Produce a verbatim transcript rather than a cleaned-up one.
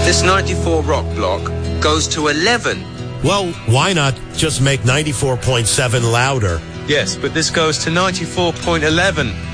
This ninety-four rock block goes to eleven. Well, why not just make ninety-four point seven louder? Yes, but this goes to ninety-four point eleven.